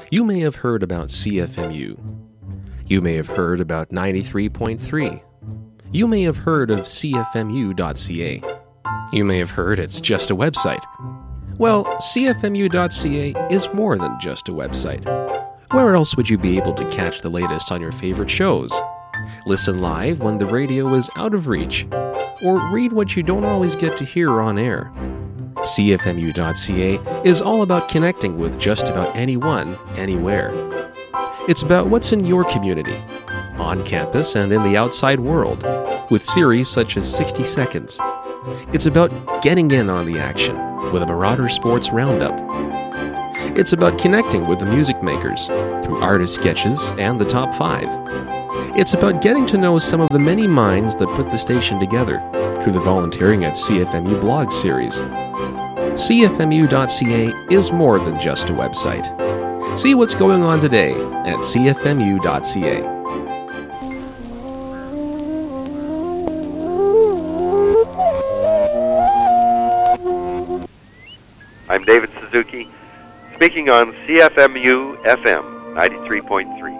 You may have heard about CFMU. You may have heard about 93.3. You may have heard of CFMU.ca. You may have heard it's just a website. Well, CFMU.ca is more than just a website. Where else would you be able to catch the latest on your favorite shows? Listen live when the radio is out of reach, or read what you don't always get to hear on air. CFMU.ca is all about connecting with just about anyone, anywhere. It's about what's in your community, on campus and in the outside world, with series such as 60 Seconds. It's about getting in on the action with a Marauder Sports Roundup. It's about connecting with the music makers through artist sketches and the top 5. It's about getting to know some of the many minds that put the station together through the Volunteering at CFMU blog series. CFMU.ca is more than just a website. See what's going on today at CFMU.ca. I'm David Suzuki, speaking on CFMU FM 93.3.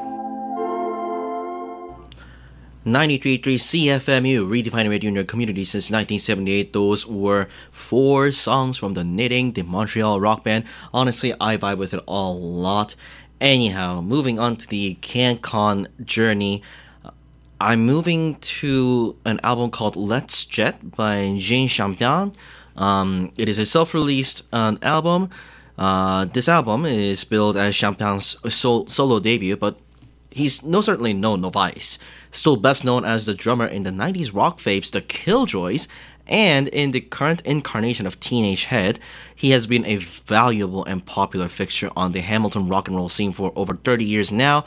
93.3 CFMU, redefining radio in your community since 1978. Those were 4 songs from the Knitting, the Montreal rock band. Honestly, I vibe with it a lot. Anyhow, moving on to the CanCon journey, I'm moving to an album called Let's Jet by Jean Champion. It is a self-released album. This album is billed as Champion's solo debut, but he's certainly no novice. Still best known as the drummer in the 90s rock faves The Killjoys, and in the current incarnation of Teenage Head, he has been a valuable and popular fixture on the Hamilton rock and roll scene for over 30 years now.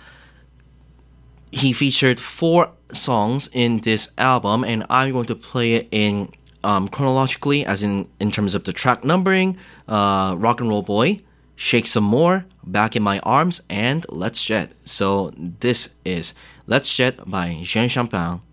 He featured 4 songs in this album, and I'm going to play it in chronologically, as in terms of the track numbering: Rock and Roll Boy, Shake Some More, Back in My Arms, and Let's Jet. So this is Let's Jet by Jean Champagne.